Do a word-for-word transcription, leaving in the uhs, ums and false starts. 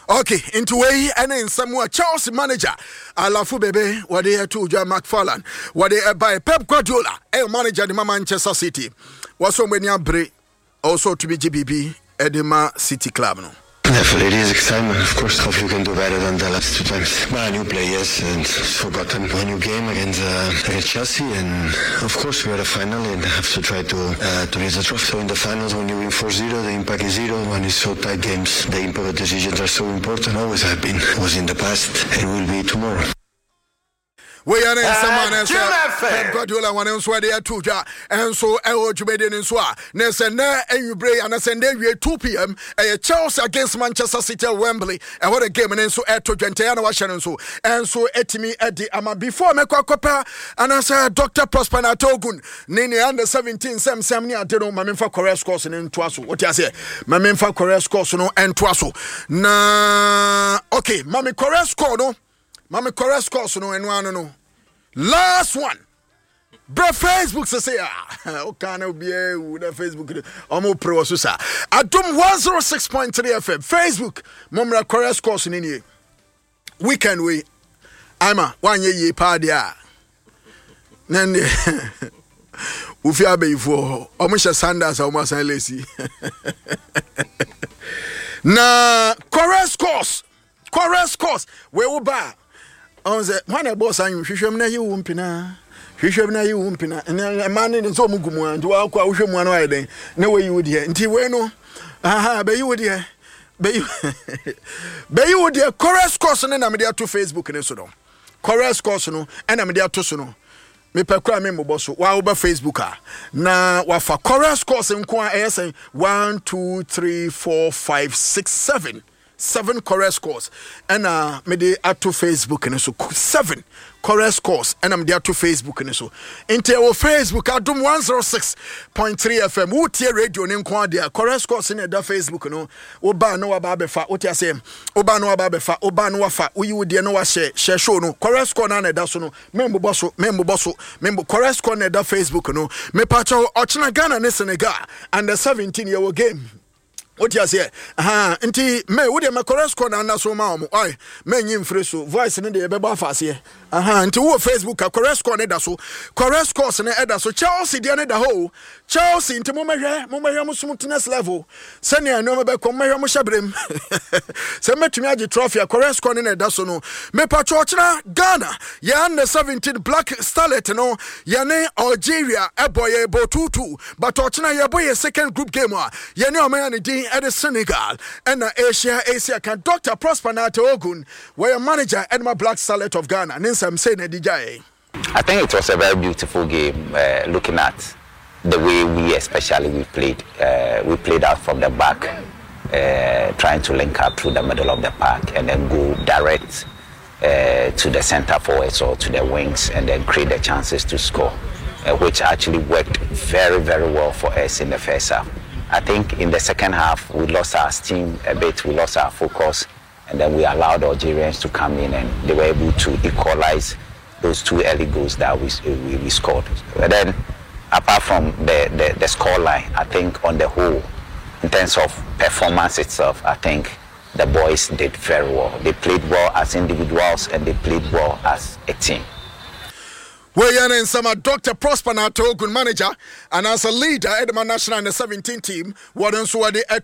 Okay, into way and in somewhere Chelsea manager Alafu Bebe, what they to John McFarlane, what they by Pep Guardiola, a manager the Manchester City. Was so many break also to be G B B Edema City Club. No? Definitely, it is excitement. Of course, hope you can do better than the last two times. But new players and forgotten a new game against, uh, against Chelsea, and of course we are a final and have to try to uh, to raise the trophy. So in the finals, when you win four zero, the impact is zero. When it's so tight games, the impact of decisions are so important. Always have been. It was in the past and will be tomorrow. We are in someone else. Pep Guardiola one else where they are two ja and so Ewo Jumedian in Swa. Nessa na and you bray and I send you two p.m. a Chelsea against Manchester City at Wembley. And what a game and so at Gentiana Washan so and so etimi at the ama before me kwa and I said Doctor Prosper Natogun Nini under seventeen Sam Samni I don't know my for Korea scores in Twaso. What I say? My men for Korea scores no and Twaso. Na okay, Mammy Korea score no. Mammy Korea scores no and one no. Last one. Bro, Facebook say ah, okay, no be with the Facebook. Omo pro so sa. Adum one oh six point three F M. Facebook. Momra Korea scores in any weekend we. Ama one year ye party ah. Nende. Ufi abe ifo. Omo sha Sanders omo san lazy. Na Korea scores. Korea scores. We will buy. On the one a boss and you show me you wumpina. You show me you wumpina. And a man in so mugumu and to our question one way. No way you would hear. Until we know. Aha, but you would hear. But you but you would hear chorus course and I'm there to Facebook and so on. Chorus course no and I'm there to so. Me pe kwa me mboso wa over Facebook a na wa fa chorus course nko a say one two three four five six seven. Seven chorus scores and uh me dey ato Facebook and so seven chorus scores and I'm there to Facebook and so into our Facebook adum one oh six point three F M wo tie radio ne nko there chorus scores in the Facebook no wo ba no wa ba be fa wo tie say wo ba no wa ba be fa wo ba no wa fa wo yi wo die no wa share share show no chorus score na na da so no membo boso membo boso membo chorus score na da Facebook no me pa cho ochina Ghana ne Senegal under seventeen year game. What you say? Aha, nti me wo de me chorus score na na so ma omo. Oi, me nyim free so voice ne de be ba fa se. Aha, nti wo Facebook a chorus score ne da so. Chorus scores ne e da so. Chelsea de ne da ho. Chelsea nti mo mehwe, mo mehwe mo sum to next level. Se ne no me be kom mehwe mo hyabrem. Se metumi age trophy a chorus score ne da so no. Me pa chochna Ghana, ya under seventeen Black Starlet no. Ya ne Algeria e boy e bo two two. But chochna ya boy second group game a. Ya ne o me ne din at the Senegal and the Asia Asia can Doctor Prosper Natogun where manager Edma Black Starlet of Ghana. Ninsam say D J. I think it was a very beautiful game. Uh, looking at the way we, especially we played, uh, we played out from the back, uh, trying to link up through the middle of the park and then go direct uh, to the center forwards or to the wings and then create the chances to score, uh, which actually worked very very well for us in the first half. I think in the second half, we lost our steam a bit, we lost our focus, and then we allowed Algerians to come in and they were able to equalize those two early goals that we, we, we scored. But then, apart from the, the, the score line, I think on the whole, in terms of performance itself, I think the boys did very well. They played well as individuals and they played well as a team. We are in some Doctor Prosper Natogun manager and as a leader Edema National and the seventeen team, what else were they at